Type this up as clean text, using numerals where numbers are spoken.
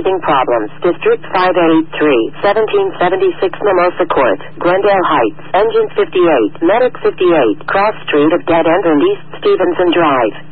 breathing problems. District 583, 1776 Mimosa Court, Glendale Heights, Engine 58, Medic 58, Cross Street of Dead End and East Stevenson Drive.